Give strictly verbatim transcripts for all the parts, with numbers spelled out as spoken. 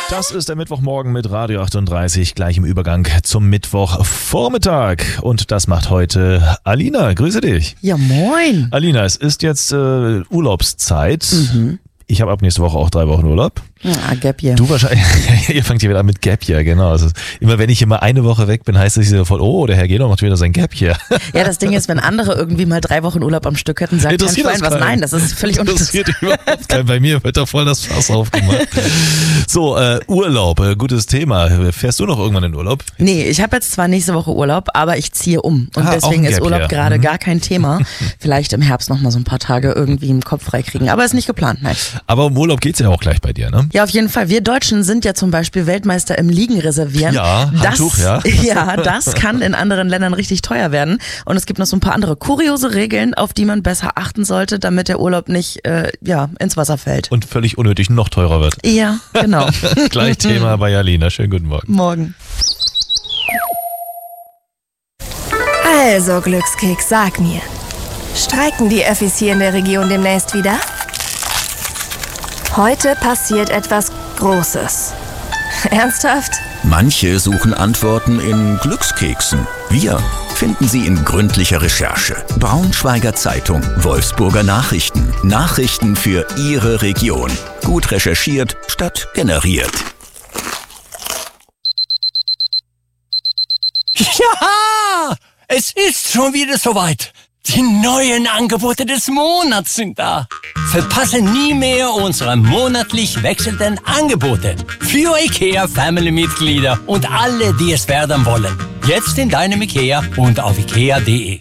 Das ist der Mittwochmorgen mit Radio achtunddreißig, gleich im Übergang zum Mittwochvormittag. Und das macht heute Alina. Grüße dich. Ja, moin. Alina, es ist jetzt äh, Urlaubszeit. Mhm. Ich habe ab nächste Woche auch drei Wochen Urlaub. Ja, Gap Year. Du wahrscheinlich, ihr fangt hier wieder an mit Gap Year, genau. Also immer wenn ich immer eine Woche weg bin, heißt es sofort, oh, der Herr Gelo macht wieder sein Gap Year. Ja, das Ding ist, wenn andere irgendwie mal drei Wochen Urlaub am Stück hätten, sagt kein Schwein was. Nein, das ist völlig interessiert überhaupt keinen. Bei mir wird da voll das Fass aufgemacht. So, äh, Urlaub, äh, gutes Thema. Fährst du noch irgendwann in Urlaub? Nee, ich habe jetzt zwar nächste Woche Urlaub, aber ich ziehe um. Und Ah, deswegen auch ein ist Gap Urlaub Year. gerade Mhm. gar kein Thema. Vielleicht im Herbst noch mal so ein paar Tage irgendwie im Kopf freikriegen. Aber ist nicht geplant, nein. Aber um Urlaub geht's ja auch gleich bei dir, ne? Ja, auf jeden Fall. Wir Deutschen sind ja zum Beispiel Weltmeister im Liegen reservieren. Ja, Handtuch, das, ja. Ja, das kann in anderen Ländern richtig teuer werden. Und es gibt noch so ein paar andere kuriose Regeln, auf die man besser achten sollte, damit der Urlaub nicht äh, ja, ins Wasser fällt. Und völlig unnötig noch teurer wird. Ja, genau. Gleich Thema bei Alina. Schönen guten Morgen. Morgen. Also, Glückskeks, sag mir. Streiken die Öffis hier in der Region demnächst wieder? Heute passiert etwas Großes. Ernsthaft? Manche suchen Antworten in Glückskeksen. Wir finden sie in gründlicher Recherche. Braunschweiger Zeitung, Wolfsburger Nachrichten. Nachrichten für Ihre Region. Gut recherchiert statt generiert. Ja, es ist schon wieder soweit. Die neuen Angebote des Monats sind da. Verpasse nie mehr unsere monatlich wechselnden Angebote für IKEA Family-Mitglieder und alle, die es werden wollen. Jetzt in deinem IKEA und auf ikea punkt de.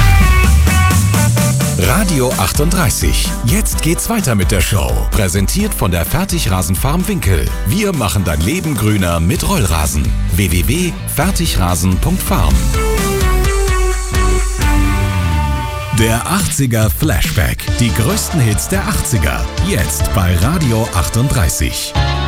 Radio achtunddreißig. Jetzt geht's weiter mit der Show. Präsentiert von der Fertigrasenfarm Winkel. Wir machen dein Leben grüner mit Rollrasen. w w w punkt fertigrasen punkt farm. Der achtziger Flashback. Die größten Hits der achtziger. Jetzt bei Radio achtunddreißig.